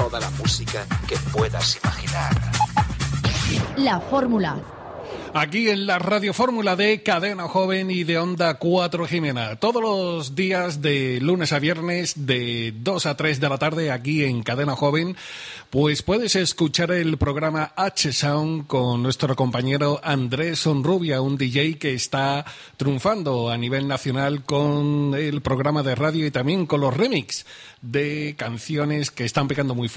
toda la música que puedas imaginar. La Fórmula. Aquí en la Radio Fórmula de Cadena Joven y de Onda 4 Jimena. Todos los días de lunes a viernes de 2 a 3 de la tarde aquí en Cadena Joven, pues puedes escuchar el programa H-Sound con nuestro compañero Andrés Onrubia, un DJ que está triunfando a nivel nacional con el programa de radio y también con los remix de canciones que están pegando muy fuerte